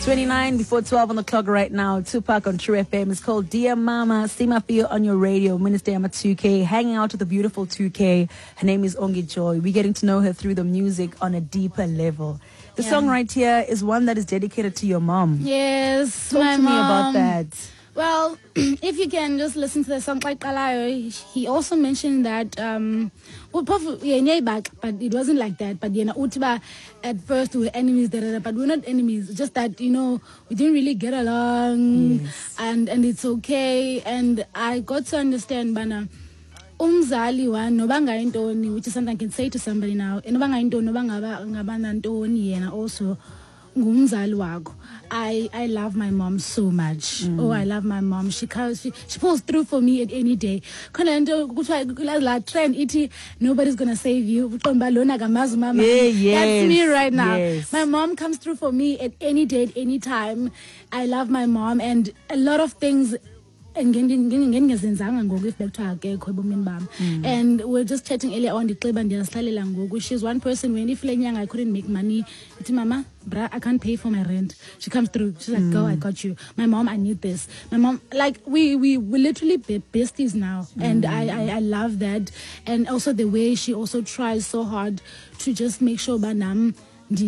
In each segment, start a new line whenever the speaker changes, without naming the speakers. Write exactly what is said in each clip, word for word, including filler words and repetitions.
twenty-nine before twelve on the clock right now. Tupac on True F M. It's called Dear Mama. Sima Fio on your radio. Minister Yama two K. Hanging out with the beautiful two K. Her name is Ongi Joy. We're getting to know her through the music on a deeper level. The
yeah.
song right here is one that is dedicated to your mom.
Yes,
Talk
my
to
mom.
me about that.
Well, if you can just listen to the song by Kalayo, he also mentioned that um well, back, but it wasn't like that. But you know, Utiba at first we were enemies, but we're not enemies. Just that, you know, we didn't really get along,
yes.
and and it's okay. And I got to understand, Bana. Umzali one nobanga intoni, which is something I can say to somebody now. Nobanga intoni nobanga ngabana ntoni yena also ngumzali wakho. I I love my mom so much. Mm. Oh, I love my mom. She comes, she, she pulls through for me at any day. Like trend iti, nobody's gonna save you.
Yeah, yes,
that's me right now.
Yes.
My mom comes through for me at any day, at any time. I love my mom, and a lot of things. And we're just chatting earlier on. She's one person when if I couldn't make money, it's mama, bruh, I can't pay for my rent. She comes through. She's like, mm. Go, I got you. My mom, I need this. My mom, like we we we literally be besties now, mm. and I, I I love that, and also the way she also tries so hard to just make sure banam.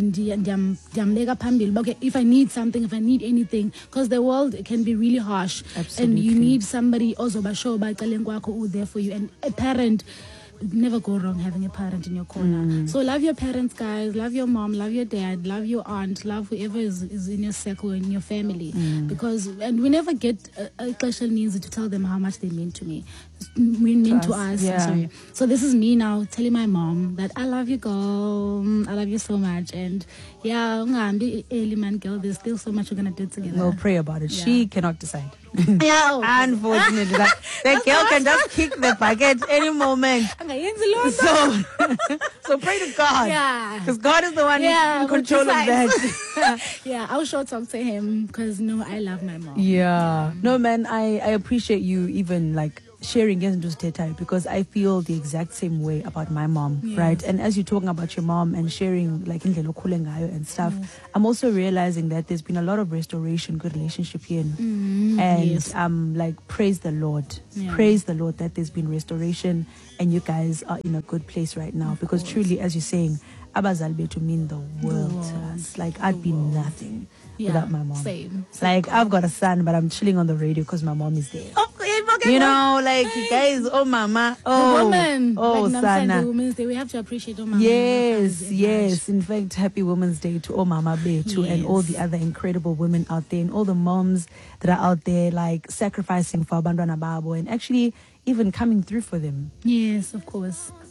If I need something, if I need anything, because the world can be really harsh.
Absolutely.
And you need somebody also who's there for you, and a parent. Never go wrong having a parent in your corner. Mm. So love your parents, guys. Love your mom, love your dad, love your aunt, love whoever is, is in your circle, in your family. Mm. Because and we never get a special needs to tell them how much they mean to me. We mean to us.
Yeah.
Sorry. So this is me now telling my mom that I love you, girl. I love you so much. And yeah, early man, girl. There's still so much we're gonna do together.
We'll pray about it. Yeah. She cannot decide.
Yeah,
unfortunately, that the girl can just kick the bucket any moment. So, so pray to God.
Yeah,
because God is the one
yeah,
in control of that.
Yeah, I'll show talk to him because no, I love my mom.
Yeah, no man, I I appreciate you even like sharing into Tetai, because I feel the exact same way about my mom, yes. right? And as you're talking about your mom and sharing like in and stuff, yes. I'm also realizing that there's been a lot of restoration, good relationship here,
mm,
and
yes.
um, like praise the Lord,
yeah.
praise the Lord that there's been restoration, and you guys are in a good place right now, of because course. Truly, as you're saying, abazali bethu mean the world, the world to us. Like the I'd be world. Nothing yeah, without my mom.
Same.
Like same. I've got a son, but I'm chilling on the radio because my mom is there. Oh, you know, like guys, oh mama, oh,
the woman,
oh,
like
Sana.
The Women's Day, we have to appreciate oh mama.
Yes, yes. In fact, happy Women's Day to oh mama Be too, yes. and all the other incredible women out there, and all the moms that are out there, like sacrificing for abandona babo, and actually even coming through for them.
Yes, of course.